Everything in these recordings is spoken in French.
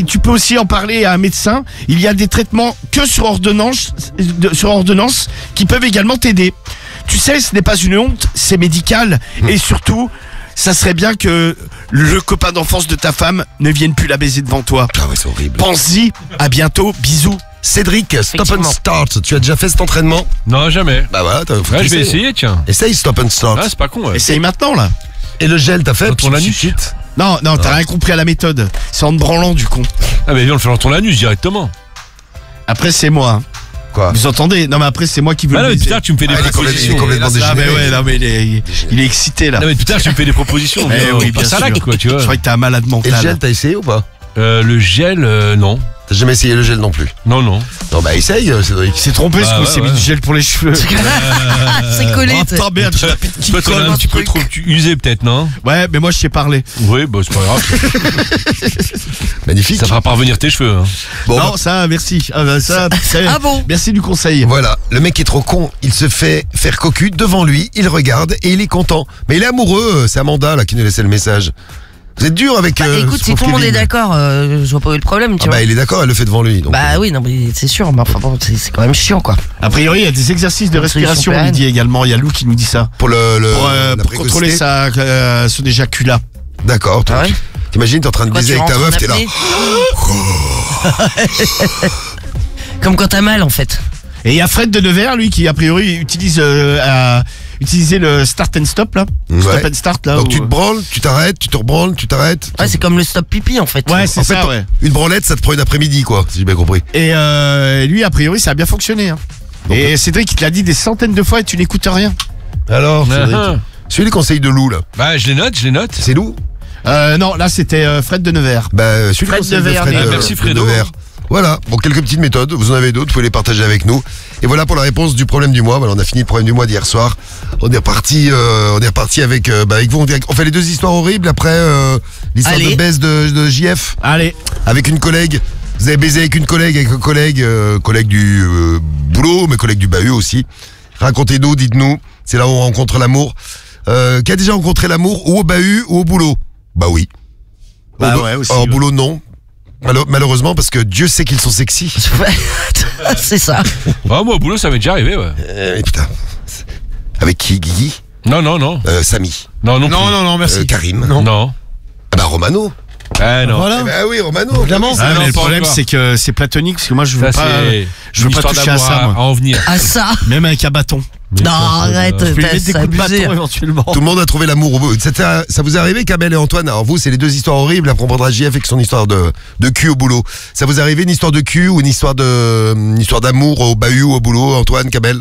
tu peux aussi en parler à un médecin. Il y a des traitements que sur ordonnance qui peuvent également t'aider. Tu sais, ce n'est pas une honte, c'est médical. Et surtout, ça serait bien que le copain d'enfance de ta femme ne vienne plus la baiser devant toi. Ah ouais, c'est horrible. Pense-y, à bientôt, bisous. Cédric, stop and start. Tu as déjà fait cet entraînement? Non, jamais. Bah voilà, Ouais, je vais essayer, tiens. Essaye stop and start. Ah, c'est pas con, ouais. Essaye maintenant, là. Et le gel, t'as fait? Dans ton anus. Suite. Non, t'as rien compris à la méthode. C'est en te branlant, du con. Ah, mais viens, on le fait dans ton anus directement. Après, c'est moi. Hein. Quoi? Vous entendez? Non, mais après, c'est moi qui veux Ah le non, mais baiser. putain, tu me fais des Ah, il est propositions. complètement Ah, dégénéré. mais ouais, non, mais il est excité, là. Non, mais putain, tu me fais des propositions. Eh oui, bien ça sûr. quoi, tu vois. Je crois que t'es un malade Et mental. le gel, t'as essayé ou pas? Le gel, non. T'as jamais essayé le gel non plus? Non. Non, bah essaye, Cédric. Il s'est trompé, Ah, ce coup, ouais, c'est mis ouais. du gel pour les cheveux. C'est collé. Oh, attends, merde, j'ai la pute qui Peut-être colle. un petit peu trop usé, peut-être, non? Ouais, mais moi, je sais parler. Oui, bah, c'est pas grave. Magnifique. Ça fera pas revenir tes cheveux, hein. Bon, Non, ça, merci. Ah, bah, ça, Ah bon? merci du conseil. voilà, le mec est trop con, il se fait faire cocu devant lui, il regarde et il est content. Mais il est amoureux, c'est Amanda là qui nous laissait le message. Vous êtes dur avec Écoute, ce si pauvre tout le monde est Kevin. d'accord, je vois pas où est le problème, tu Ah vois. bah il est d'accord, elle le fait devant lui. Donc, Bah oui, non mais c'est sûr, mais enfin bon, c'est quand même chiant quoi. A priori, il y a des exercices de Une solution respiration, on lui pérenne. dit également. Il y a Lou qui nous dit ça. pour la Pour contrôler précocité. son éjaculat. D'accord. Ah ouais? T'imagines, t'es en train de Quoi, baiser tu avec ta rentres en meuf, t'es là. apnée Comme quand t'as mal en fait. Et il y a Fred de Nevers, lui, qui a priori utilise utiliser le start and stop là. Ouais. Stop and start là. Donc où- tu te branles, tu t'arrêtes, tu te rebranles, tu t'arrêtes. Ouais, c'est comme le stop pipi en fait. Ouais, c'est En fait, ça, ouais. une branlette, ça te prend une après-midi, quoi, si j'ai bien compris. Et lui, a priori, ça a bien fonctionné. Hein. Et Cédric, il te l'a dit des centaines de fois et tu n'écoutes rien. Alors, Cédric, Ah. suis les conseils de Lou, là. Bah, je les note. C'est Lou? Non, là, c'était Fred de Nevers. Bah, suis les Fred conseils de de Verre, Fred mais- de- merci, de Fredo. Verre. Voilà, bon, quelques petites méthodes, vous en avez d'autres, vous pouvez les partager avec nous. Et voilà pour la réponse du problème du mois. Voilà, on a fini le problème du mois d'hier soir. On est reparti avec vous. On fait les deux histoires horribles après l'histoire Allez. de baisse de JF Allez, avec une collègue. Vous avez baisé avec une collègue, avec un collègue du boulot, mais collègue du bahut aussi. Racontez-nous, dites-nous. C'est là où on rencontre l'amour. Qui a déjà rencontré l'amour ou au bahut ou au boulot? Bah oui. Bah Au- ouais, aussi, Au ouais. boulot, non. Malheureusement, parce que Dieu sait qu'ils sont sexy. C'est ça. Ah, moi, au boulot, ça m'est déjà arrivé, ouais. Mais putain. Avec qui, Guigui? Non. Non, Samy. non plus. non, merci. Karim. Non. Ah bah Romano. Ah, non. Voilà. Eh bah oui, Romano. Évidemment. Ah, non, mais le pas problème, encore. c'est que c'est platonique, parce que moi, je veux Ça, pas, c'est je veux une pas histoire toucher à d'amour ça, moi. à en venir. Ah ça. Même avec un bâton. Non, arrête, Je peux lui t'as mettre des coups de abusé. bâton éventuellement. Tout le monde a trouvé l'amour au bout. Ça vous est arrivé, Kamel et Antoine? Alors vous, c'est les deux histoires horribles. Après, on prendra JF avec son histoire de cul au boulot. Ça vous est arrivé une histoire de cul ou une histoire d'amour au bahut ou au boulot, Antoine, Kamel?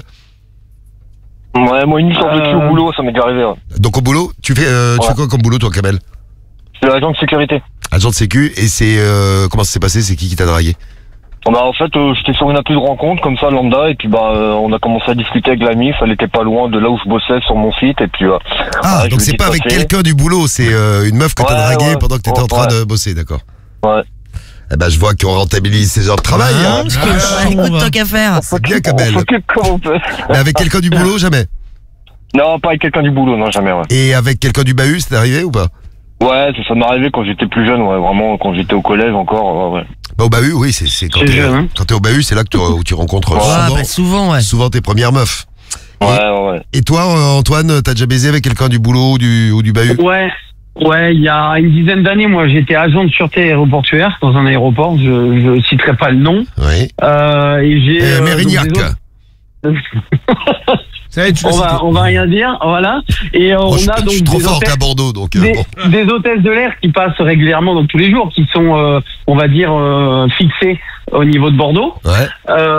Ouais, moi, une histoire de cul au boulot, ça m'est déjà arrivé. Ouais. Donc au boulot, tu fais quoi comme boulot, toi, Kamel? C'est l'agent de sécurité. Agent de sécu. Et c'est comment ça s'est passé? C'est qui t'a dragué? Bah, en fait, j'étais sur une appli de rencontre, comme ça, lambda, et puis on a commencé à discuter avec la MIF, elle était pas loin de là où je bossais, sur mon site, et puis... Ah, je donc lui c'est dis pas de avec passer. quelqu'un du boulot, c'est une meuf que t'as Ouais, draguée ouais. pendant que t'étais en train Ouais. de bosser, d'accord? Ouais. Eh ben, je vois qu'on rentabilise ses heures de travail, hein. Parce que, écoute, tant qu'à faire. C'est bien, Kamel. On s'occupe comme on peut. Mais avec quelqu'un du boulot, jamais. Non, pas avec quelqu'un du boulot, non, jamais, ouais. Et avec quelqu'un du bahut, c'est arrivé ou pas? Ouais, ça m'est arrivé quand j'étais plus jeune, ouais, vraiment, quand j'étais au collège encore, ouais. Bah, au bahut, oui, c'est quand C'est t'es jeune, hein. quand t'es au bahut, c'est là que où tu rencontres Ouais, souvent, bah souvent, ouais. souvent tes premières meufs. Ouais. Et toi, Antoine, t'as déjà baisé avec quelqu'un du boulot ou du bahut? Ouais, il y a une dizaine d'années, moi, j'étais agent de sûreté aéroportuaire dans un aéroport. Je citerai pas le nom. Oui. Et j'ai. Mérignac. donc, des autres- Ça va être, on va rien dire, voilà. Et Moi, on je a donc suis trop des forte hôtesses, à Bordeaux, donc des, bon. des hôtesses de l'air qui passent régulièrement, donc tous les jours, qui sont, on va dire, fixées au niveau de Bordeaux. Ouais.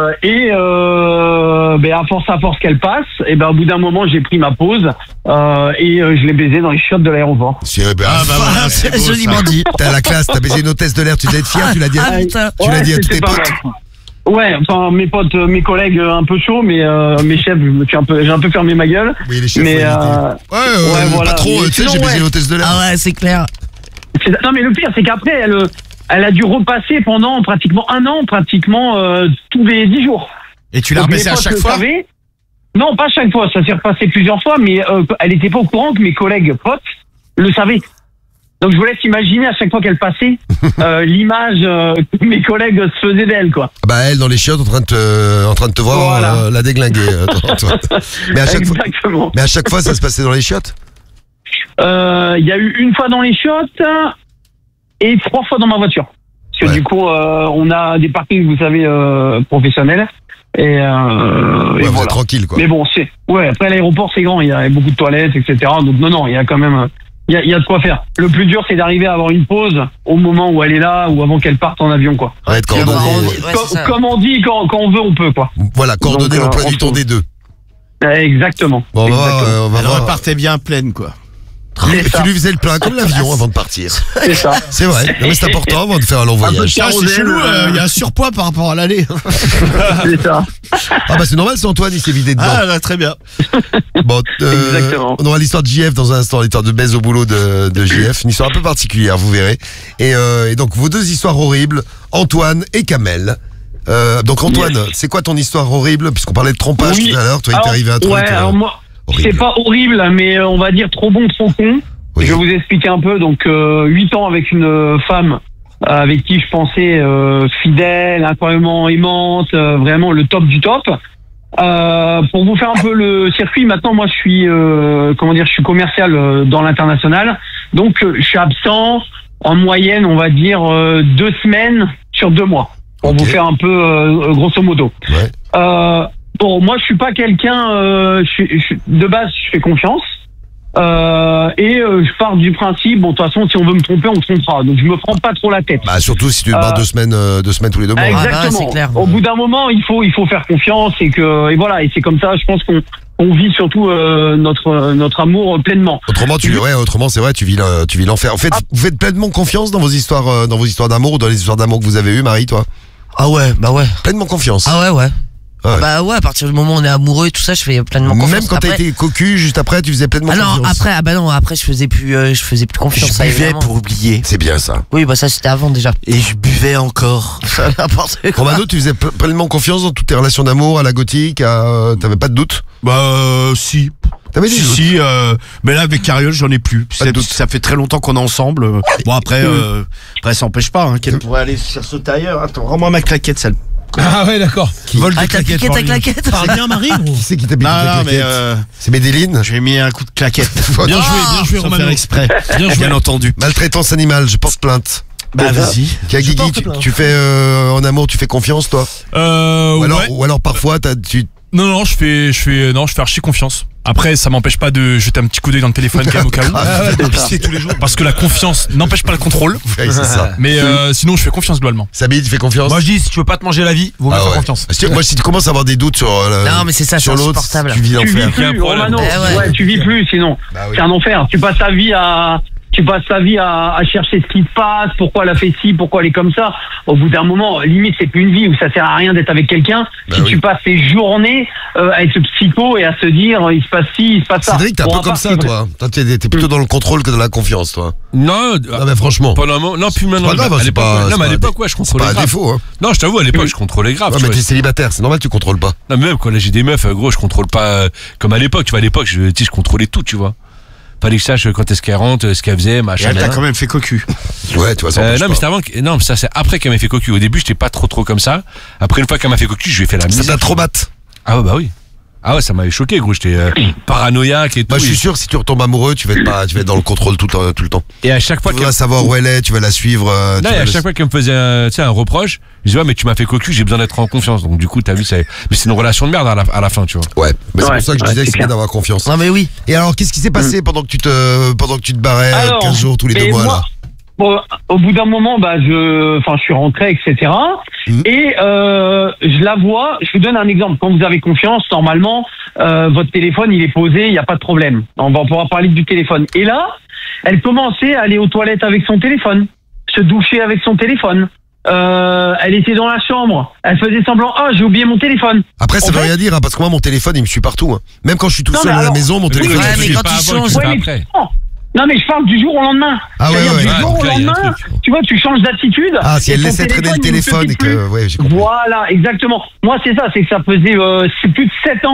À force qu'elles passent, et ben au bout d'un moment, j'ai pris ma pause et je l'ai baisé dans les chiottes de l'aéroport. C'est Ah bah voilà, c'est beau, Joliment ça. dit. T'as la classe, t'as baisé une hôtesse de l'air, tu dois être fier, tu l'as dit. Ah putain. Tu l'as dit à tous c'était tes pas potes. mal. Ouais, enfin mes potes, mes collègues un peu chauds, mais mes chefs, j'ai un peu fermé ma gueule. Oui, les chefs. Mais ouais, voilà. pas trop. Mais Tu sais, sinon, j'ai baisé ouais. une hôtesse de l'air. Ah ouais, c'est clair. Non, mais le pire, c'est qu'après, elle a dû repasser pendant pratiquement un an, tous les 10 jours. Et tu l'as Donc, mes rebaissé à potes chaque le fois? savaient. Non, pas chaque fois, ça s'est repassé plusieurs fois, mais elle était pas au courant que mes collègues potes le savaient. Donc je vous laisse imaginer à chaque fois qu'elle passait l'image que mes collègues se faisaient d'elle, quoi. Bah elle dans les chiottes en train de te voir Voilà. la déglinguer. Antoine. Mais Exactement. à chaque fois ça se passait dans les chiottes. Il y a eu une fois dans les chiottes et 3 fois dans ma voiture. Parce que du coup, on a des parkings, vous savez, professionnels. Et Vous voilà. êtes tranquille quoi. Mais bon, après l'aéroport c'est grand, il y a beaucoup de toilettes, etc. Donc non, il y a quand même, il y a de quoi faire. Le plus dur c'est d'arriver à avoir une pause au moment où elle est là ou avant qu'elle parte en avion, quoi. Ouais, être coordonné. Comme on dit, quand on veut, on peut, quoi. Voilà, coordonner Donc, l'emploi du temps des deux. Exactement. Bon, on va Elle voir. repartait bien pleine, quoi. C'est Tu ça. lui faisais le plein comme l'avion avant de partir. C'est ça. C'est vrai. Non, mais c'est important avant de faire un long Un peu voyage. de Ah, c'est kérosène, chelou, il y a un surpoids par rapport à l'aller. C'est ça. Ah bah c'est normal, c'est Antoine, il s'est vidé dedans. Ah, là, très bien. Bon, Exactement. on aura l'histoire de JF dans un instant, l'histoire de baise au boulot de JF, une histoire un peu particulière, vous verrez. Et donc vos deux histoires horribles, Antoine et Kamel. Donc Antoine, c'est quoi ton histoire horrible, puisqu'on parlait de trompage Oui. tout à l'heure, toi il t'est arrivé un truc. Ouais, alors moi, horrible. c'est pas horrible, mais on va dire trop bon, trop con. Oui. Je vais vous expliquer un peu. Donc, 8 ans avec une femme avec qui je pensais fidèle, incroyablement aimante, vraiment le top du top. Pour vous faire un peu le circuit, maintenant moi je suis je suis commercial dans l'international. Donc je suis absent en moyenne, on va dire 2 semaines sur 2 mois. Pour vous faire un peu grosso modo. Ouais. Bon, moi je suis pas quelqu'un de base, je fais confiance. Je pars du principe, bon, de toute façon, si on veut me tromper, on me trompera. Donc, je me prends pas trop la tête. Bah surtout si tu te barres 2 semaines tous les 2 mois. Exactement. c'est clair. Au bout d'un moment, il faut faire confiance et voilà. Et c'est comme ça, je pense qu'on vit surtout notre amour pleinement. Autrement, c'est vrai, tu vis l'enfer. En fait, vous faites pleinement confiance dans vos histoires d'amour ou dans les histoires d'amour que vous avez eues, Marie, toi? Ah ouais, bah ouais. Pleinement confiance. Ah ouais. Ah ouais. Bah ouais, à partir du moment où on est amoureux et tout ça, je fais pleinement confiance. Même quand t'as Après- été cocu, juste après, tu faisais pleinement Ah non, confiance. après je faisais plus confiance. ça, Je buvais évidemment. pour oublier. C'est bien ça. Oui, bah ça c'était avant déjà. Et je buvais encore. N'importe quoi. Romano, tu faisais pleinement confiance dans toutes tes relations d'amour, à la gothique, t'avais pas de doute? Bah, si. T'avais des doutes? Si, mais là, avec Cariole, j'en ai plus. Pas de doute. Ça fait très longtemps qu'on est ensemble. Bon, après, ça n'empêche pas qu'elle pourrait aller se faire sauter ailleurs. Attends, rends-moi ma claquette, celle. Ah ouais, d'accord. Vol de Ah, t'as claquette. piqué ta Marie. claquette. Parle bien, Marie, gros. Qui c'est qui t'a piqué Non, ta non, mais claquette? C'est Médéline? j'ai mis un coup de claquette. Bien joué, Sans Romano. faire exprès. Bien entendu. Maltraitance animale, je porte plainte. Bah, vas-y. Guigui, porte plainte. tu fais en amour, tu fais confiance, toi? Ou alors parfois, Non, je fais archi confiance. Après, ça m'empêche pas de jeter un petit coup d'œil dans le téléphone quand même au cas où. De pisser tous les jours. Parce que la confiance n'empêche pas le contrôle. Ouais, c'est ça. Mais sinon, je fais confiance globalement. Sabi, tu fais confiance? Moi je dis, si tu veux pas te manger la vie, vaut mieux Ah faire ouais. confiance. Moi, si tu commences à avoir des doutes sur Non, mais c'est ça, sur c'est l'autre, insupportable. tu vis Tu vis l'enfer. Il y a un plus, problème. Romano. Eh ouais. Ouais, tu vis plus, sinon. Bah oui. C'est un enfer. Tu passes ta vie à chercher ce qui se passe, pourquoi elle a fait ci, pourquoi elle est comme ça. Au bout d'un moment, limite, c'est plus une vie où ça sert à rien d'être avec quelqu'un. Bah si oui. tu passes tes journées à être psycho et à se dire, il se passe ci, il se passe ça. Cédric, t'es un Bon, peu à comme part ça, si- toi. Toi, t'es plutôt dans le contrôle que dans la confiance, toi. Non, Non, mais franchement. pendant un moment, non, plus maintenant. pas grave, à c'est l'époque, pas- ouais. c'est Non, mais à pas l'époque, ouais, je C'est contrôlais pas un grave. défaut, hein. Non, je t'avoue, à l'époque, je contrôlais grave. Ouais, tu mais vois. t'es célibataire, c'est normal, tu contrôles pas. Non, mais même quand là, j'ai des meufs, gros, je contrôle pas comme à l'époque. Tu vois, à l'époque, je contrôlais tout, tu vois. Fallait que je sache quand est-ce qu'elle rentre, ce qu'elle faisait, Et machin. elle t'a nanana. quand même fait cocu. Ouais, tu vois, ça empêche Non, mais pas. c'était avant que, non, mais ça, c'est après qu'elle m'a fait cocu. Au début, j'étais pas trop comme ça. Après, une fois qu'elle m'a fait cocu, je lui ai fait la Ça misère. t'a trop batte. Ah ouais, bah oui. Ah ouais, ça m'avait choqué, gros. J'étais paranoïaque et tout. Moi, je suis sûr que si tu retombes amoureux, tu vas être dans le contrôle tout le temps. Et à chaque fois Tu qu'elle vas savoir où elle est, tu vas la suivre. non, et à chaque fois qu'elle me faisait un reproche, je disais, ouais, mais tu m'as fait cocu, j'ai besoin d'être en confiance. Donc, du coup, t'as vu, mais c'est une relation de merde à la fin, tu vois. Ouais, mais c'est Ouais, pour ça que je ouais, disais que c'est c'est bien clair. d'avoir confiance. Non mais oui. Et alors, qu'est-ce qui s'est passé pendant que tu te barrais Alors, 15 jours tous les 2 mais mois, moi, là? Bon, au bout d'un moment, je suis rentré, etc. Et je la vois. Je vous donne un exemple. Quand vous avez confiance, normalement, votre téléphone il est posé, il n'y a pas de problème. On pourra parler du téléphone. Et là, elle commençait à aller aux toilettes avec son téléphone, se doucher avec son téléphone. Elle était dans la chambre. Elle faisait semblant. Ah, j'ai oublié mon téléphone. Après, ça En veut fait- rien dire, hein, parce que moi, mon téléphone, il me suit partout. Hein. Même quand je suis tout Non, seul mais à la alors- maison, mon téléphone, Ouais, il me mais suit. quand pas tu avant, changes. tu fais Ouais, mais après. non, mais je parle du jour au lendemain. Ah ouais, C'est-à-dire ouais, du ouais. jour Donc au là, il y a un lendemain, truc. tu vois, tu changes d'attitude. Ah, si et elle ton laissait traîner le il ne téléphone te et fait plus. que. Ouais, j'ai compris. Voilà, exactement. Moi, c'est ça, c'est que ça faisait c'est plus de 7 ans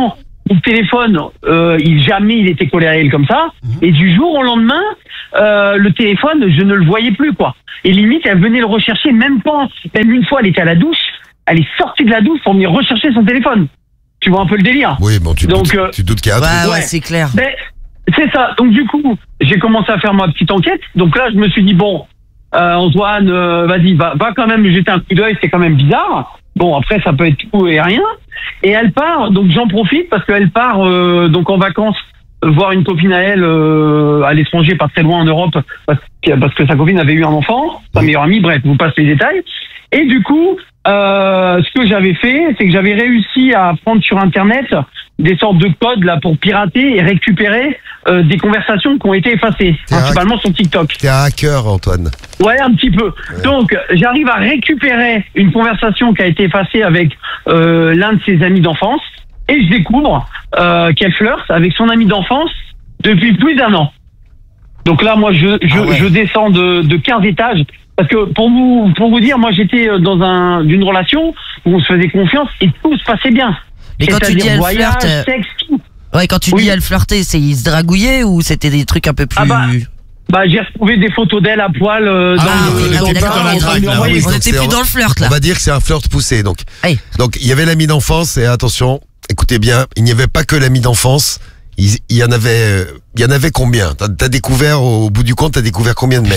mon téléphone, jamais il était collé à elle comme ça. Et du jour au lendemain, le téléphone, je ne le voyais plus, quoi. Et limite, elle venait le rechercher, même une fois, elle était à la douche, elle est sortie de la douche pour venir rechercher son téléphone. Tu vois un peu le délire. Oui, bon, tu doutes qu'il y a un truc. Ouais, c'est clair. Mais c'est ça. Donc du coup, j'ai commencé à faire ma petite enquête. Donc là, je me suis dit bon, Antoine, vas-y, va quand même jeter un coup d'œil. C'est quand même bizarre. Bon, après, ça peut être tout et rien. Et elle part. Donc j'en profite parce qu'elle part donc en vacances voir une copine à elle à l'étranger, pas très loin en Europe, parce que sa copine avait eu un enfant, sa meilleure amie. Bref, je vous passe les détails. Et du coup, ce que j'avais fait, c'est que j'avais réussi à prendre sur Internet des sortes de codes là pour pirater et récupérer des conversations qui ont été effacées, principalement sur TikTok. T'es un hacker, Antoine. Ouais, un petit peu. Ouais. Donc, j'arrive à récupérer une conversation qui a été effacée avec l'un de ses amis d'enfance et je découvre qu'elle flirte avec son ami d'enfance depuis plus d'1 an. Donc là, moi, je descends de 15 étages. Parce que pour vous dire, moi j'étais dans d'une relation où on se faisait confiance et tout se passait bien. Mais quand tu dis elle voyage, flirte, sexe, tout. Ouais, quand tu dis elle flirtait, c'est il se dragouillait ou c'était des trucs un peu plus. J'ai retrouvé des photos d'elle à poil dans la drague. On était plus dans le flirt là. On va dire que c'est un flirt poussé donc. Hey. Donc il y avait l'ami d'enfance et attention, écoutez bien, il n'y avait pas que l'ami d'enfance. Il y en avait combien? T'as découvert au bout du compte, t'as découvert combien de mecs?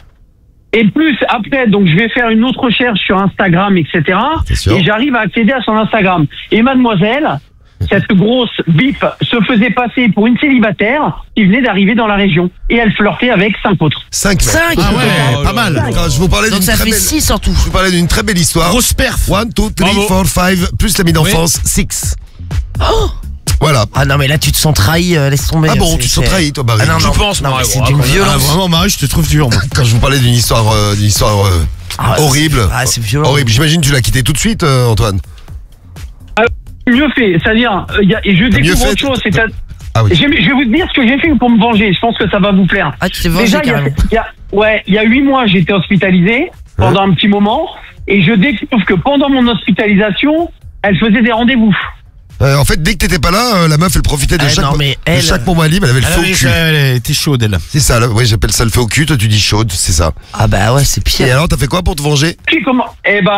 Et plus, après, donc je vais faire une autre recherche sur Instagram, etc. Et j'arrive à accéder à son Instagram. Et mademoiselle, cette grosse bip, se faisait passer pour une célibataire qui venait d'arriver dans la région. Et elle flirtait avec 5 autres. 5 Ah ouais, pas mal. Je vous parlais donc ça fait 6 en tout. Je vous parlais d'une très belle histoire. Grosse perf. 1, 2, 3, 4, 5, plus l'ami d'enfance, 6. Oh! Voilà. Ah non mais là tu te sens trahi, laisse tomber. Ah bon, tu te sens trahi toi, Barry? Ah non, je pense, non, c'est d'une violence. Ah, vraiment, Marie, je te trouve dur. Moi. Quand je vous parlais d'une histoire horrible. C'est violent. Horrible. J'imagine que tu l'as quitté tout de suite, Antoine. Mieux fait, c'est-à-dire, et je découvre autre chose. Ah oui. Je vais vous dire ce que j'ai fait pour me venger. Je pense que ça va vous plaire. Ah, tu t'es vengé carrément. Il y a 8 mois, j'ai été hospitalisé pendant un petit moment, et je découvre que pendant mon hospitalisation, elle faisait des rendez-vous. En fait, dès que t'étais pas là, la meuf, elle profitait de chaque moment libre, elle avait le feu au cul. Elle était chaude, elle. C'est ça, là. Ouais, j'appelle ça le feu au cul, toi tu dis chaude, c'est ça. Ah bah ouais, c'est pire. Et alors, t'as fait quoi pour te venger? Puis comment?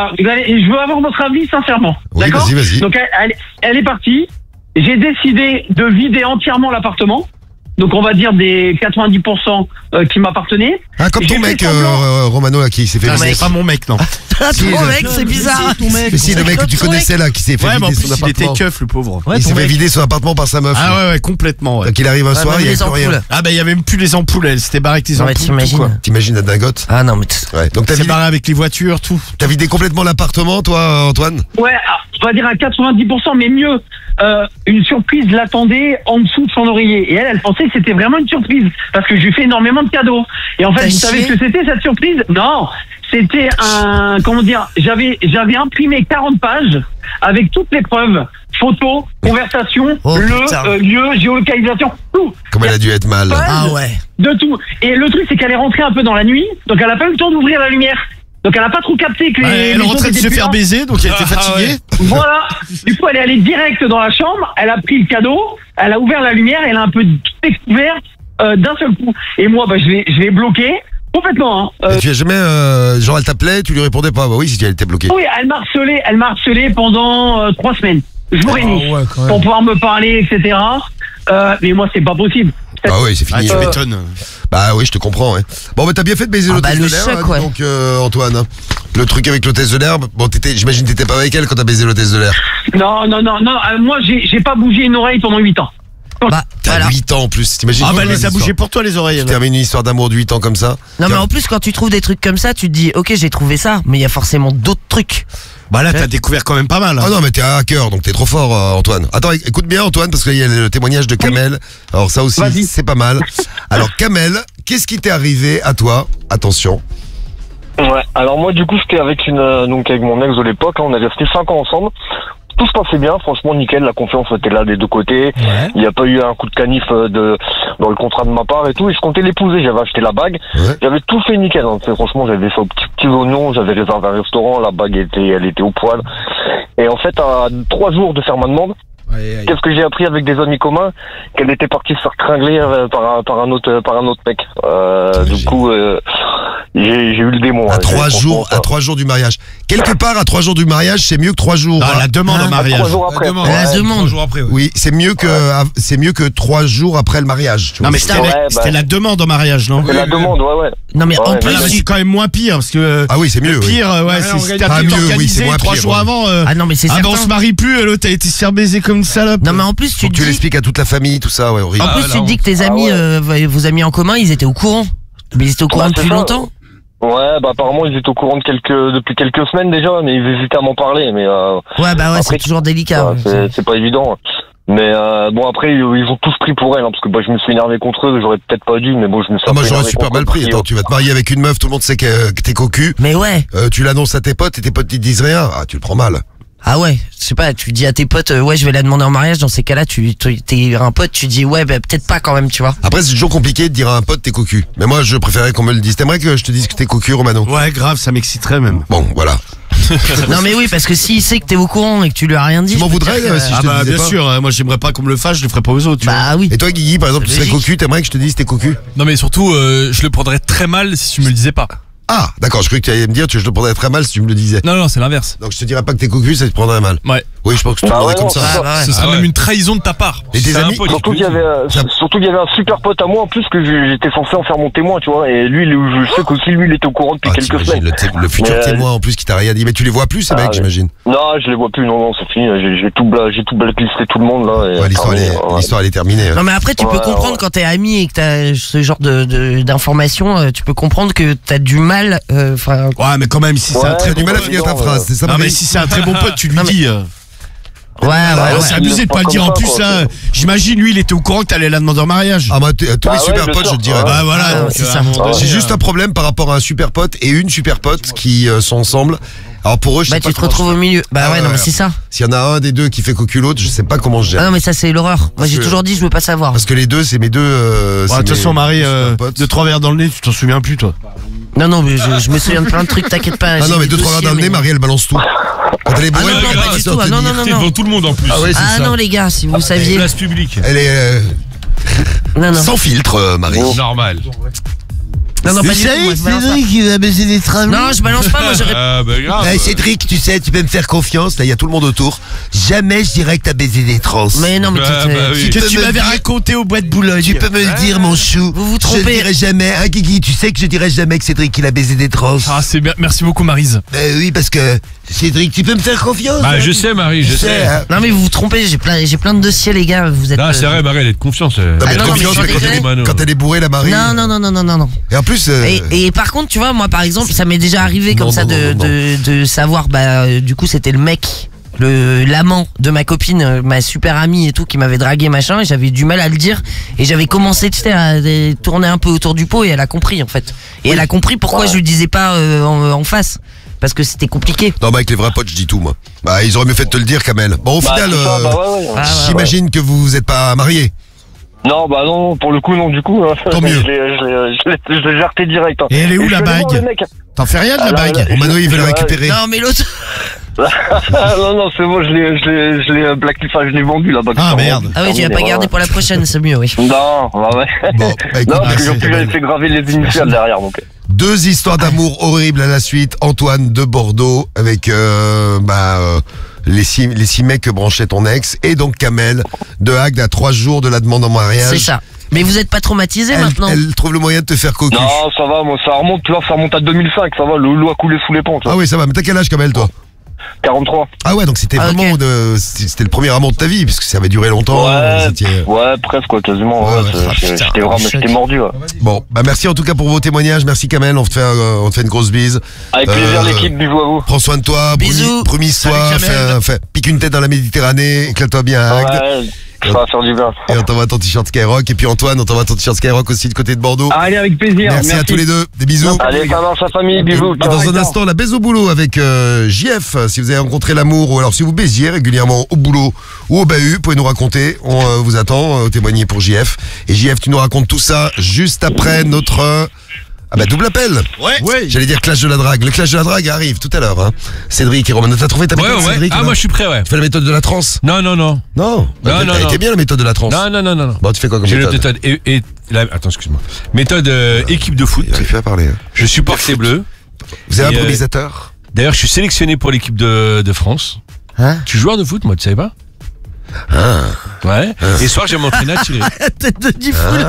Je veux avoir votre avis sincèrement. Oui, d'accord? vas-y. Donc elle est partie. J'ai décidé de vider entièrement l'appartement. Donc on va dire des 90% qui m'appartenaient. Ah, comme ton mec, Romano, là, qui s'est fait vider. C'est pas mon mec, non. Ton mec, c'est bizarre. Mais si, le mec que tu connaissais là, qui s'est fait vider son appartement. Il était keuf, le pauvre. Il s'est fait vider son appartement par sa meuf. Ah ouais, complètement. Donc il arrive un soir, il y avait plus rien. Ah bah il y avait même plus les ampoules, elle s'était barrée avec les ampoules. T'imagines la dingote? Ah non mais ouais. Donc t'as barré avec les voitures, tout. T'as vidé complètement l'appartement, toi, Antoine? Ouais, on va dire à 90%, mais mieux. Une surprise l'attendait en dessous de son oreiller. Et elle pensait que c'était vraiment une surprise. Parce que je lui fais énormément de cadeaux. Et en fait, vous savez ce que c'était cette surprise? Non, c'était j'avais imprimé 40 pages avec toutes les preuves, photos, conversations, lieu, géolocalisation, tout. Comme elle a dû être mal. Ah ouais. De tout. Et le truc, c'est qu'elle est rentrée un peu dans la nuit, donc elle a pas eu le temps d'ouvrir la lumière. Donc elle a pas trop capté que elle est en train de se faire baiser, donc elle était fatiguée. Voilà. Du coup, elle est allée direct dans la chambre, elle a pris le cadeau, elle a ouvert la lumière, elle a un peu tout découvert d'un seul coup. Et moi, je l'ai bloqué complètement. Tu as jamais, genre elle t'appelait, tu lui répondais pas? Bah oui, si elle était bloquée. Oui, elle m'a harcelé pendant 3 semaines, jour et nuit, pour pouvoir me parler, etc. Mais moi, c'est pas possible. Ah oui, c'est fini. Tu m'étonnes. Bah oui, je te comprends. Ouais. Bon, bah t'as bien fait de baiser l'hôtesse de l'air. Donc Antoine, le truc avec l'hôtesse de l'air. Bon, j'imagine que t'étais pas avec elle quand t'as baisé l'hôtesse de l'air. Non. Moi, j'ai pas bougé une oreille pendant 8 ans. Bah, t'as 8 ans en plus, t'imagines? Ah bah elle les a bougé pour toi les oreilles. Tu termines une histoire d'amour de 8 ans comme ça. Non mais en plus quand tu trouves des trucs comme ça, tu te dis ok j'ai trouvé ça, mais il y a forcément d'autres trucs. Bah là t'as découvert quand même pas mal. Ah non mais t'es un hacker donc t'es trop fort Antoine. Attends écoute bien Antoine parce qu'il y a le témoignage de Kamel. Alors ça aussi c'est pas mal. Alors Kamel, qu'est-ce qui t'est arrivé à toi? Attention. Ouais, alors moi du coup c'était avec avec mon ex de l'époque, on est resté 5 ans ensemble. Tout se passait bien, franchement nickel, la confiance était là des deux côtés. Ouais. Il n'y a pas eu un coup de canif dans le contrat de ma part et tout. Et je comptais l'épouser, j'avais acheté la bague, j'avais tout fait nickel. Hein. Franchement, j'avais fait aux petits oignons, j'avais réservé un restaurant, la bague elle était au poil. Et en fait, à 3 jours de faire ma demande, qu'est-ce que j'ai appris avec des amis communs? Qu'elle était partie se faire tringler par un autre mec. Du coup, j'ai eu le démon. À 3 jours du mariage. Quelque part, à 3 jours du mariage, c'est mieux que 3 jours. Non, la demande en mariage. 3 jours après. La demande. 3 jours après, ouais. Oui, c'est mieux que 3 jours après le mariage. Tu vois. Non, mais c'était la demande en mariage, non? C'est la demande, ouais. Non, mais en Ouais, plus, Ah, mais c'est quand même moins pire, parce que. Ah oui, c'est mieux. Le oui. pire, ouais, on c'est gagne t'as pas tout mieux, oui, organisé c'est moins 3 pire, jours ouais. avant. ah non, mais c'est Ah certain. ben on se marie plus, l'autre a été se faire baiser comme une salope. Non, mais en plus, tu Faut que te tu dis, l'expliques à toute la famille, tout ça, ouais, horrible. en plus, Ah, tu là, te dis que tes amis, vos amis en commun, ils étaient au courant. Mais ils étaient au courant Bah, depuis c'est ça. longtemps. Ouais, bah apparemment ils étaient au courant depuis quelques semaines déjà, mais ils hésitaient à m'en parler. Mais Ouais, bah ouais, Après, c'est toujours délicat. c'est pas évident. Mais bon après ils ont tous pris pour elle, parce que je me suis énervé contre eux, j'aurais peut-être pas dû, mais bon je me suis. Ah, moi un peu j'aurais énervé super contre mal eux, pris. parce Attends, tu vas te marier avec une meuf, tout le monde sait que t'es cocu. Mais ouais. Tu l'annonces à tes potes et tes potes ils te disent rien. Ah, tu le prends mal. Ah ouais, je sais pas, tu dis à tes potes, ouais, je vais la demander en mariage. Dans ces cas-là, t'es un pote, tu dis, ouais, bah peut-être pas quand même, tu vois. Après, c'est toujours compliqué de dire à un pote t'es cocu. Mais moi, je préférais qu'on me le dise. T'aimerais que je te dise que t'es cocu, Romano? Ouais, grave, ça m'exciterait même. Bon, voilà. Non mais oui, parce que s'il sait que t'es au courant et que tu lui as rien dit. Tu m'en je peux te voudrais dire que- si je Ah te bah disais bien pas. sûr, moi j'aimerais pas qu'on me le fasse, je le ferais pas aux autres. tu vois. Bah oui. Et toi, Guigui, par exemple, tu C'est serais logique. cocu, t'aimerais que je te dise t'es cocu? Non, mais surtout, je le prendrais très mal si tu me le disais pas. Ah, d'accord, je croyais que tu allais me dire que je te prendrais très mal si tu me le disais. Non, non, c'est l'inverse. Donc je te dirais pas que t'es cocu, ça te prendrait mal. Ouais. Oui, je pense que tu te Bah prendrais ouais, comme non, ça. c'est Ah, bah ouais. Ce serait Ah ouais. même une trahison de ta part. Et tes C'est un amis, pote, Surtout il qu'il y te le avait, dit. surtout qu'il y avait un super pote à moi en plus que j'étais censé en faire mon témoin, tu vois. Et lui, je sais qu'aussi lui, il était au courant depuis Ah, quelques t'imagines, semaines. le futur Mais, témoin en plus qui t'a rien dit. Mais tu les vois plus, ces Ah, mecs, ouais. j'imagine. Non, je les vois plus. Non, c'est fini. J'ai tout blacklisté tout le monde là. Et Ouais, l'histoire, elle est- ouais. l'histoire, elle est terminée. Non mais après tu peux Ouais, comprendre ouais. quand t'es ami et que t'as ce genre d'informations, tu peux comprendre que t'as du mal. Enfin, Ouais, mais quand même, si c'est Ouais, un très T'as du bon mal à pote. finir ta phrase, c'est ça, Non, mais Marie? si c'est un très bon pote, tu lui Non, mais- dis. ouais, ouais. C'est ouais. abusé de pas le Comme dire. En ça, plus, quoi. là, j'imagine, lui, il était au courant que t'allais la demander en mariage. Ah, bah, tous Bah mes ouais, super bien potes, sûr. je te dirais. Ouais. Bah voilà, Ah, donc, c'est à ça. un moment donné, J'ai juste un problème par rapport à un super pote et une super pote qui sont ensemble. Alors pour eux, je Bah sais pas tu te comment retrouves au milieu. Bah Ah ouais, ouais, non mais ouais. c'est ça. S'il y en a un des deux qui fait cocu l'autre, je sais pas comment je Ah gère. non mais ça c'est l'horreur. Moi Parce j'ai que- toujours dit je veux pas savoir. Parce que les deux, c'est mes deux. Ouais, c'est de toute façon, mes- Marie, mes super potes. de 3 verres dans le nez, tu t'en souviens plus, toi. Non non mais je me souviens de plein de trucs, t'inquiète pas. Ah j'ai non, mais des 2-3 verres dans le dossiers, nez, mais- Marie, elle balance tout. Quand elle est bourrée, Ah non, elle non, balance pas du sans tout. te Ah, non, dire. non, non, Devant tout le monde en plus. Ah ouais, c'est Ah ça. non les gars, si vous saviez. Place publique. Elle est Non non. sans filtre, Marie. Normal. Non non pas du tout. moi, je balance pas. il a baisé des travées. Non je balance pas. Moi j'aurais. Ah bah grave. Hey, Cédric, tu sais, tu peux me faire confiance. Là, il y a tout le monde autour. Jamais je dirais que t'as baisé des trans. Mais non mais Bah, tu- bah oui. Que peux tu me m'avais dire- raconté au bois de Boulogne. Tu peux me le dire, mon chou. Vous vous Je trompez. dirai jamais. Hein, Guigui, tu sais que je dirai jamais que Cédric, il a baisé des trans. Ah, merci beaucoup, Maryse. Oui, parce que Cédric, tu peux me faire confiance. Bah hein, je sais Marie, je sais. hein. Non mais vous vous trompez. J'ai plein de dossiers les gars. Vous êtes. Non, c'est vrai, Marie, elle est de confiance. Non, mais Ah, non, non, confiance, mais mais sans quand, elle déconner. est, quand elle est bourrée, la Marie. Non non non non non non non. Et en plus. Et par contre, tu vois, moi par exemple, ça m'est déjà arrivé comme Non, ça non, non, non, de savoir, du coup, c'était le mec, l'amant de ma copine, ma super amie et tout, qui m'avait dragué machin, et j'avais du mal à le dire, et j'avais commencé, tu sais, à tourner un peu autour du pot, et elle a compris en fait. Et elle a compris pourquoi je lui disais pas en face, parce que c'était compliqué. Non, bah, avec les vrais potes, je dis tout, moi. Bah, ils auraient mieux fait de te le dire, Kamel. Bon, au Bah, final, c'est ça, bah ouais, ouais. Ah, ouais, j'imagine que vous êtes pas mariés. Non, bah non, pour le coup, non, du coup. Tant mieux. Je l'ai jarté direct. hein. Et elle est où, je la suis allé voir bague le mec. T'en fais rien de la Ah, là, bague là, Romano, il veut la Ouais. récupérer. Non mais l'autre. non, non, c'est bon, je l'ai blacklisté, enfin, je l'ai vendu la bague. Ah, merde. Ah oui, tu vas pas garder pour la prochaine, c'est mieux, oui. Non, bah ouais. Bon, bah, écoute, Non, parce que merci, en plus, j'avais Kamel. fait graver les initiales derrière, donc. 2 histoires d'amour horribles à la suite. Antoine de Bordeaux avec les six mecs que branchait ton ex. Et donc Kamel de Agde à 3 jours de la demande en mariage. C'est ça. Mais vous êtes pas traumatisé Elle, maintenant. elle trouve le moyen de te faire cocu. Non, ça va, moi, ça remonte, tu vois, ça remonte à 2005, ça va, l'eau a coulé sous les ponts, tu vois. Ah oui, ça va. Mais t'as quel âge, Kamel, toi? 43. Ah ouais, donc c'était Ah, vraiment ok. c'était le premier amour de ta vie, puisque ça avait duré longtemps. Ouais, vous étiez- ouais, presque, quoi, quasiment. Ouais, Ouais, ouais. Ah, j'étais putain, vraiment, j'étais mordu, ouais. Bon, bah merci en tout cas pour vos témoignages. Merci Kamel, on te fait une grosse bise. Avec plaisir, l'équipe, bisous à vous. Prends soin de toi, Bisous. brumis-toi, Salut, Kamel. pique une tête dans la Méditerranée, éclate-toi bien à Agde. Ouais, ça va faire du bien. Et on t'envoie ton t-shirt Skyrock. Et puis Antoine, on t'envoie ton t-shirt Skyrock aussi de côté de Bordeaux. Allez, avec plaisir. Merci à tous les deux. Des bisous. Allez, ça marche, la famille, bisous. Et dans un instant, la baise au boulot avec JF. Si vous avez rencontré l'amour ou alors si vous baisiez régulièrement au boulot ou au bahut, vous pouvez nous raconter. On vous attend, témoigner pour JF. Et JF, tu nous racontes tout ça juste après notre Ah bah double appel. Ouais. J'allais dire clash de la drague. Le clash de la drague arrive tout à l'heure. Hein. Cédric et Roman, t'as trouvé ta Ouais, méthode, ouais. Cédric? Ah, non moi je suis prêt, ouais. Tu fais la méthode de la transe? Non. Non. Non, non, Elle bien la méthode de la transe. Non. Bon, tu fais quoi comme J'ai une méthode? méthode. Attends, excuse-moi. Méthode équipe de foot. Il arrive pas à parler. Hein. Je supporte les Bleus. Vous êtes Et, improvisateur? D'ailleurs, je suis sélectionné pour l'équipe de France. Hein? Je suis joueur de foot, moi, tu savais pas? Ouais. Et ce soir, j'ai m'entraîné à tirer. Tête de diffoul.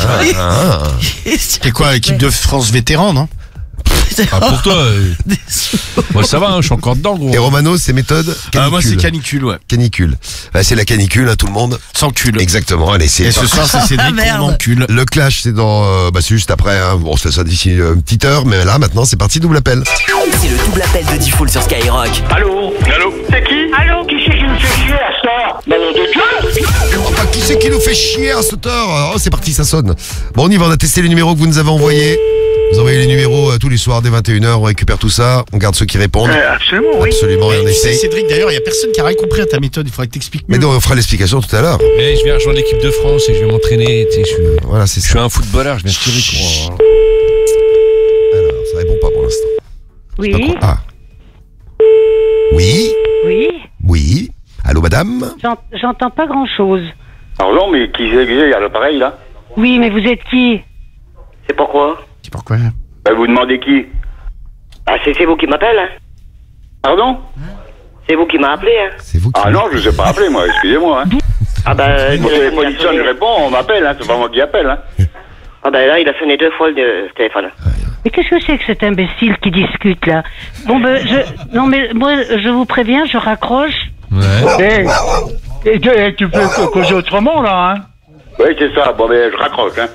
C'est quoi, équipe de France vétéran, non? Ah, pour toi, moi ça va, hein, je suis encore dedans, gros. Et Romano, c'est méthode canicule. Moi, c'est canicule, ouais. Canicule. C'est la canicule, hein, tout le monde. Sans cul. Exactement. Allez, c'est Et ce soir, c'est Cédric Merde. qu'on encule. le clash, c'est dans, c'est juste après. Hein. On se fait ça d'ici une petite heure, mais là, maintenant, c'est parti, double appel. C'est le double appel de Diffoul sur Skyrock. Allô? C'est qui? Allô? Qui c'est qui nous fait chier à ça? Nom de Dieu! Ah, qui c'est qui nous fait chier à cette heure? Oh, c'est parti, ça sonne. Bon, on y va, on a testé les numéros que vous nous avez envoyés. Vous envoyez les numéros tous les soirs dès 21h, on récupère tout ça, on garde ceux qui répondent. Absolument, oui. Absolument, et on Tu sais, essaye. Cédric, d'ailleurs, il y a personne qui a rien compris à ta méthode. Il faudrait que t'expliques Mais mieux. donc, on fera l'explication tout à l'heure. Mais je viens rejoindre l'équipe de France et je vais m'entraîner. Tu sais, Voilà, c'est je ça. suis un footballeur, je viens tirer pour. Alors, ça répond pas pour l'instant. Oui, Pas trop- Ah. Oui, oui, oui. Allô, madame? j'entends pas grand-chose. Alors non, mais qui c'est à l'appareil, là? Oui, mais vous êtes qui? C'est pourquoi? C'est pourquoi? Vous demandez qui? Ah, c'est vous qui m'appelez, hein? Pardon? C'est vous qui m'avez appelé, hein? C'est vous qui... Ah non, je ne sais pas appeler, moi, excusez-moi. Hein. Ah bah... Mon téléphone il sonne, je réponds, on m'appelle, hein, c'est pas moi qui appelle. Hein. Ah bah là, il a sonné 2 fois le téléphone. Mais qu'est-ce que c'est que cet imbécile qui discute là? Bon ben non mais moi je vous préviens, je raccroche. Ouais. Tu peux causer autrement là, hein? Oui, c'est ça, bon, mais je raccroche, hein.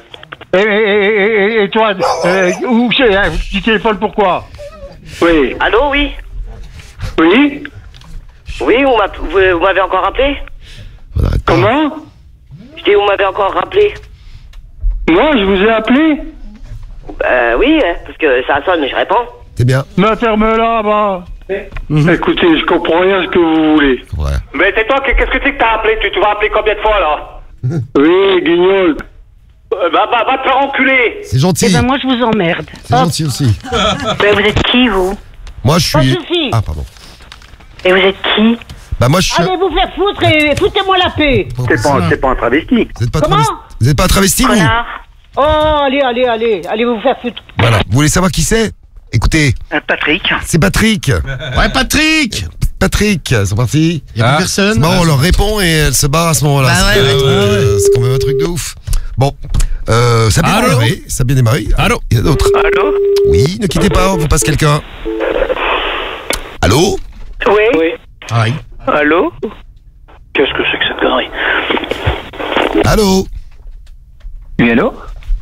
Et toi, où c'est, hein? Tu téléphones pourquoi? Oui. Allô, oui? Oui? Oui, vous m'avez encore rappelé? On arrête pas. Comment? Je dis, vous m'avez encore rappelé? Moi, je vous ai appelé? Oui, parce que ça sonne, je réponds. C'est bien. Mais ferme-la, bah. Écoutez, je comprends rien à ce que vous voulez. Ouais. Mais c'est toi, qu'est-ce que c'est que t'as appelé? Tu vas appeler combien de fois, là? Oui, guignol. Va te faire enculer. C'est gentil. Eh ben moi je vous emmerde. C'est gentil aussi. Mais vous êtes qui vous? Moi, je Pas suis... de soucis. Ah, pardon. Et vous êtes qui? Bah, moi, je suis... Allez vous faire foutre et foutez-moi la paix. C'est pas un travesti. Vous êtes pas Comment travesti? Vous êtes pas un travesti, vous? Connard. Oh allez vous faire foutre. Voilà. Vous voulez savoir qui c'est? Écoutez, Patrick. c'est Patrick. Ouais, Patrick! Patrick, c'est parti. Il y a Ah. plus personne. C'est marrant, on leur répond et elle se barre à ce moment-là. Bah ouais, c'est, ouais. c'est quand même un truc de ouf. Bon, ça a bien Allô démarré. Ça a bien démarré. Allô Il y en a d'autres. Allô? Oui, ne quittez pas, on vous passe quelqu'un. Allô? Oui? Ah, oui. Allô? Qu'est-ce que c'est que cette connerie? Allô? Oui, allô?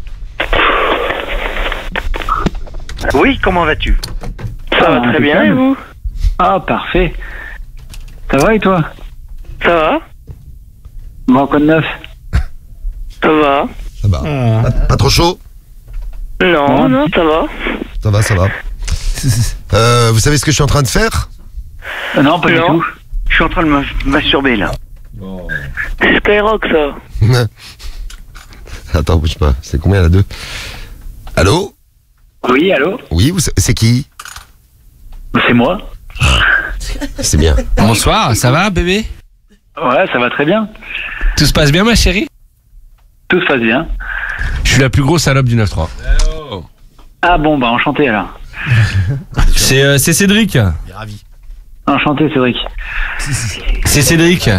Oui, comment vas-tu? Ça va très bien, et vous? Ah, parfait. Ça va et toi? Ça va? Bon, quoi de neuf? Ça va? Ça va. Pas trop chaud? Non, non, ça va. Ça va, ça va. Vous savez ce que je suis en train de faire? Non, pas du Non. tout. Je suis en train de me masturber là. C'est Skyrock, ça. Attends, bouge pas. C'est combien la 2? Allô? Oui, allô? Oui, c'est qui? C'est moi. C'est bien. Bonsoir, ça va, bébé? Ouais, ça va très bien. Tout se passe bien, ma chérie? Tout se passe bien. Je suis la plus grosse salope du 9-3. Ah bon, bah enchanté alors. C'est Cédric. Il est ravi. Enchanté, Cédric. C'est Cédric.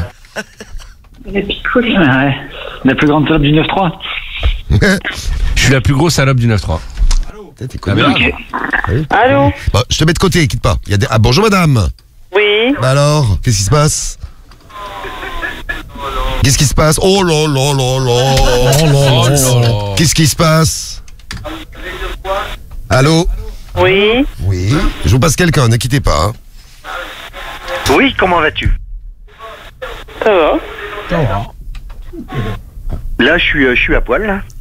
Ouais. La plus grande salope du 9-3. Je suis la plus grosse salope du 9-3. T'es con. Ok. Allô? Bon, je te mets de côté, quitte pas. Il y a des... Ah, bonjour madame. Oui? Bah alors, qu'est-ce qui se passe? Qu'est-ce qui se passe? Oh là là là là. Oh là là. Qu'est-ce qui se passe? Allô? Oui? Oui. Je vous passe quelqu'un, ne quittez pas. Hein. Oui, comment vas-tu? Ça va? Là, je suis à poil, là.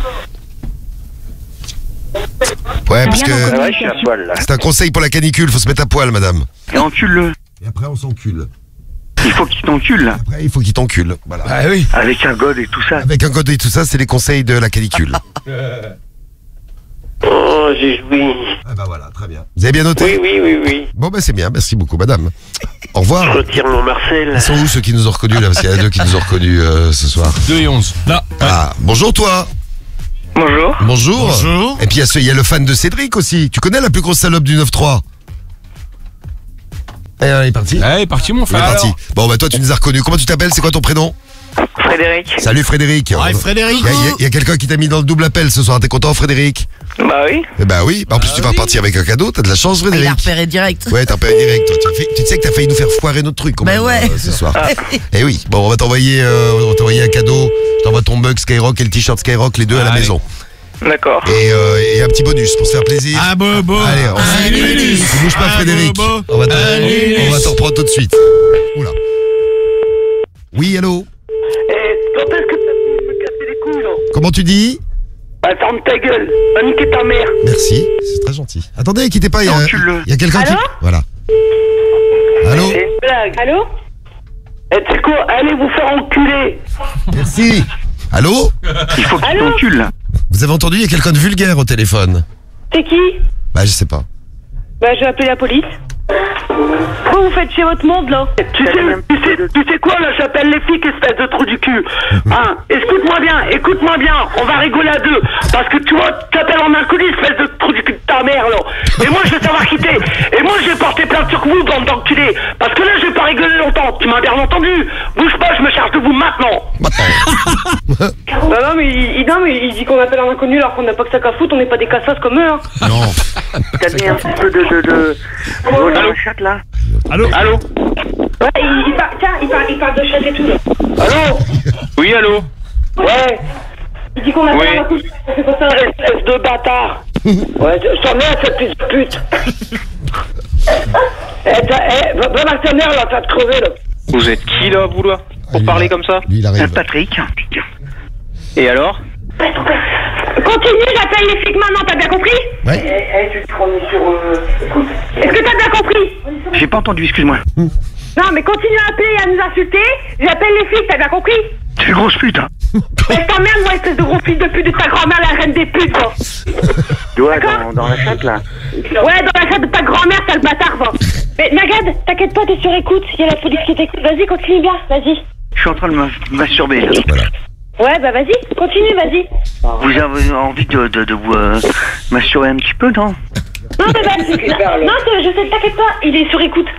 Ouais, parce que Ouais, je suis à poil, là. c'est un conseil pour la canicule, faut se mettre à poil, madame. Et encule-le. Et après, on s'encule. Il faut qu'il t'encule, là. Après, il faut qu'il t'encule. Voilà. Ah oui. Avec un god et tout ça. Avec un code et tout ça, c'est les conseils de la canicule. Oh, j'ai joui. Ah bah voilà, très bien. Vous avez bien noté? Oui. Bon bah c'est bien, merci beaucoup madame. Au revoir. Je retire mon Marcel. Ils sont où ceux qui nous ont reconnus là? Parce qu'il y en a deux qui nous ont reconnus ce soir. 2 et 11. Là. Ah, bonjour toi. Bonjour. Bonjour. Et puis il y a le fan de Cédric aussi. Tu connais la plus grosse salope du 9-3? Et il est parti. Ah, il est parti mon Il est frère. parti. Bon bah toi tu nous as reconnus. Comment tu t'appelles? C'est quoi ton prénom? Frédéric. Salut Frédéric. Ouais, Frédéric. Il y a quelqu'un qui t'a mis dans le double appel ce soir. T'es content Frédéric? Bah oui. Eh bah oui. En plus tu vas repartir avec un cadeau. T'as de la chance Il a Frédéric. repéré direct. Ouais, t'as repéré direct. Toi. Tu sais que t'as failli nous faire foirer notre truc quand Bah même, ouais. ce soir. Eh oui. Bon, on va t'envoyer un cadeau. Je t'envoie ton mug Skyrock et le t-shirt Skyrock, les deux à la Allez. maison. D'accord. Et un petit bonus pour se faire plaisir. Ah, bobo. Allez, on bouge pas Frédéric. bobo. On va te reprendre tout de suite. Oula. Oui, allô? Quand est-ce que t'as pu me casser les couilles, là? Comment tu dis? Bah, ferme ta gueule. Va niquer ta mère. Merci, c'est très gentil. Attendez, quittez pas, il Encule-le. y a quelqu'un qui... Allô? Voilà. Allô? C'est une blague. Allô? Eh, tu sais quoi? Allez vous faire enculer. Merci. Allô? Il faut que tu Allô? t'encules, là. Vous avez entendu, il y a quelqu'un de vulgaire au téléphone. C'est qui? Bah, je sais pas. Bah, je vais appeler la police. Quoi vous faites chez votre monde, là? Tu sais quoi, là? J'appelle les flics, espèce de trou du cul. Hein? Écoute-moi bien. On va rigoler à deux. Parce que tu vois, t'appelles en inconnu, espèce de trou du cul de ta mère, là. Et moi, je vais savoir quitter. Et moi, je vais porter plainte sur vous, bande d'enculés. Parce que là, je vais pas rigoler longtemps. Tu m'as bien entendu. Bouge pas, je me charge de vous maintenant. Non, mais il dit qu'on appelle un inconnu alors qu'on n'a pas que ça qu'à foutre, on n'est pas des cassasses comme eux, hein. Non. T'as mis un petit peu de... dans le chat, là. Allô? Ouais, il parle de chat et tout, là. Allô? Oui, allô? Ouais. Il dit qu'on appelle Oui. un inconnu, c'est pas ça. Espèce de bâtard. Ouais, je t'en mets à cette petite pute. Va voir ta mère, là, t'as de crever, là. Vous êtes qui là, vous là? Pour parler comme ça? Lui, il arrive. Patrick. Et alors? Continue, j'appelle les flics maintenant, t'as bien compris? Ouais. Tu te remets sur... Est-ce que t'as bien compris? J'ai pas entendu, excuse-moi. Non, mais continue à appeler et à nous insulter, j'appelle les flics, t'as bien compris? Tu es grosse pute, hein. Mais ta mère, moi, espèce de gros fils de pute de ta grand-mère, la reine des putes, va. Ouais, dans la chatte, là. Ouais, dans la chatte de ta grand-mère, sale bâtard, va. Mais Nagad, t'inquiète pas, t'es sur écoute, il y a la police qui t'écoute. Vas-y, continue bien, vas-y. Je suis en train de me masturber, là. Voilà. Ouais, bah vas-y, continue, vas-y. Vous avez envie de vous masturber un petit peu, non? Non, mais vas-y. Non, je sais, t'inquiète pas, il est sur écoute.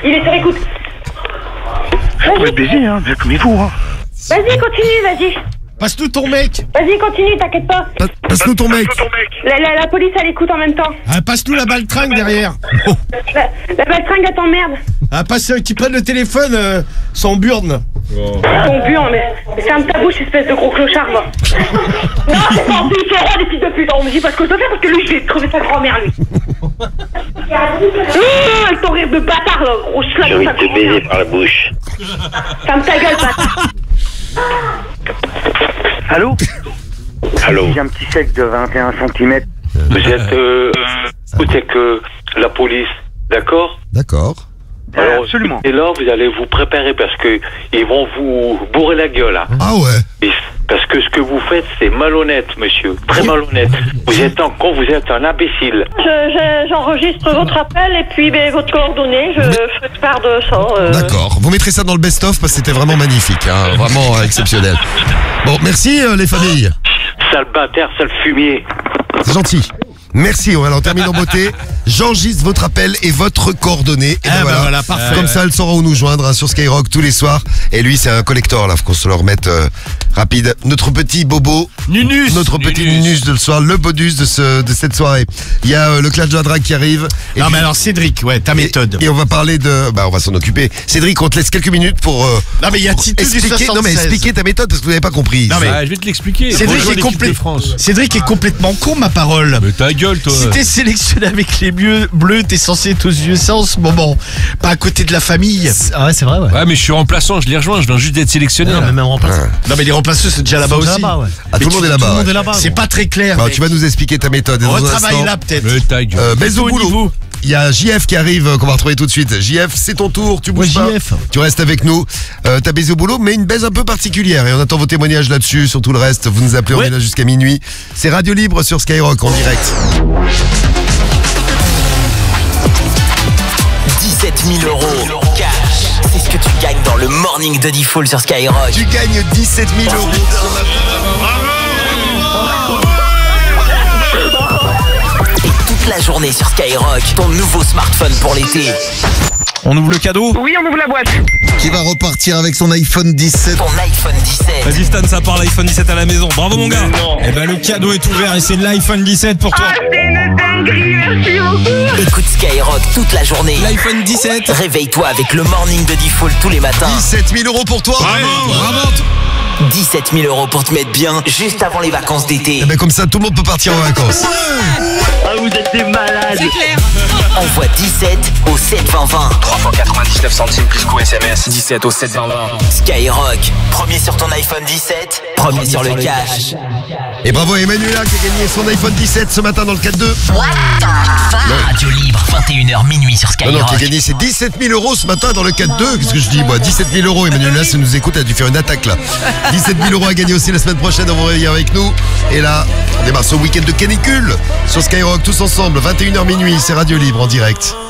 Je pourrais baiser, hein, bien comme vous, hein. Vas-y, continue, vas-y. Passe-nous ton mec. Vas-y, continue, t'inquiète pas. Passe-nous ton mec. La police, elle écoute en même temps. Ah, passe-nous la baltringue derrière. Oh. La baltringue, elle t'emmerde. Ah, passe qui prennent le téléphone sans burne. Ton but, mais ferme ta bouche, espèce de gros clochard, va. Non, c'est pas en plus, c'est roi des fils de pute. On me dit pas ce que je dois faire parce que lui, je vais crever sa grand-mère, lui. Avec ton rire de bâtard, là, gros schlag. J'ai envie de te baiser par la bouche. Ferme ta gueule, bâtard. Allô? Allô? J'ai un petit sexe de 21 cm. Vous êtes avec la police, d'accord? D'accord. Alors, absolument. Et là, vous allez vous préparer parce que ils vont vous bourrer la gueule, hein. Ah ouais. Parce que ce que vous faites, c'est malhonnête, monsieur. Très malhonnête. Vous êtes un con, vous êtes un imbécile. J'enregistre votre appel et puis votre coordonnée. Je fais part de ça. D'accord. Vous mettrez ça dans le best-of parce que c'était vraiment magnifique, hein. Vraiment exceptionnel. Bon, merci les familles. Sale bâtard, sale fumier. C'est gentil. Merci, voilà, on termine en beauté. J'enregistre votre appel et votre coordonnée. Et ben voilà, parfait. Comme ça, elle saura où nous joindre, hein, sur Skyrock tous les soirs. Et lui, c'est un collector, là, faut qu'on se le remette rapide. Notre petit bobo. Nunus. Notre petit Nunus de le soir, le bonus de cette soirée. Il y a le clash de la drague qui arrive. Et Non, puis- mais alors, Cédric, ouais, ta méthode. Et on va parler de... Bah, on va s'en occuper. Cédric, on te laisse quelques minutes pour... Non, mais il y a Tito du expliquer, 76. non, mais expliquer ta méthode parce que vous n'avez pas compris. Non, mais- Ah, je vais te l'expliquer. Cédric Bonjour, est, l'équipe de France. Cédric est complètement con, ma parole. Mais ta gueule, toi. Si t'es sélectionné avec les bleus, t'es censé être aux USA en ce moment. Pas à côté de la famille. Ah ouais, c'est vrai, ouais. Ouais, mais je suis remplaçant, je les rejoins, je viens juste d'être sélectionné. Non, là. mais même remplaçant. Non, mais les remplaçants, c'est déjà là-bas Ils sont aussi. déjà là-bas, ouais. Ah, tout le monde est là-bas. Tout le monde ouais. est là-bas. C'est gros. pas très clair. Bah, mec. tu vas nous expliquer ta méthode. Et On dans un retravaille instant, là, peut-être. Mais ta gueule. baisse au Au boulot. niveau. il y a JF qui arrive, qu'on va retrouver tout de suite. JF, c'est ton tour, tu bouges pas. JF. Tu restes avec nous. T'as baisé au boulot, mais une baise un peu particulière. Et on attend vos témoignages là-dessus, sur tout le reste. Vous nous appelez, on est là jusqu'à minuit. C'est Radio Libre sur Skyrock en direct. 17 000 € cash. C'est ce que tu gagnes dans le morning de D-Fool sur Skyrock. Tu gagnes 17 000 €. Et toute la journée sur Skyrock, ton nouveau smartphone pour l'été. On ouvre le cadeau? Oui, on ouvre la boîte. Qui va repartir avec son iPhone 17. Ton iPhone 17. Vas-y Stan, ça part l'iPhone 17 à la maison. Bravo mon gars. Eh ben le cadeau est ouvert et c'est l'iPhone 17 pour toi. Ah, c'est une dinguerie, merci beaucoup. Écoute Skyrock toute la journée. L'iPhone 17. Réveille-toi avec le morning de D-Fool tous les matins. 17 000 € pour toi. Bravo. 17 000 € pour te mettre bien juste avant les vacances d'été. Eh ben comme ça, tout le monde peut partir en vacances. Ah, vous êtes des malades. C'est clair. Envoie 17 au 7 20 20. 3 fois 99 centimes plus coût SMS. 17 au 7 20 20. Skyrock, premier sur ton iPhone 17, premier sur le cash. Et bravo à Emmanuela qui a gagné son iPhone 17 ce matin dans le 4-2. Radio Libre, 21h minuit sur Non, Skyrock. qui a gagné ses 17 000 € ce matin dans le 4-2. Qu'est-ce que je dis moi? 17 000 €. Emmanuela, si nous écoute, elle a dû faire une attaque là. 17 000 € à gagner aussi la semaine prochaine. On va réveiller avec nous. Et là, on démarre ce week-end de canicule sur Skyrock tous ensemble. 21h minuit, c'est Radio Libre en direct.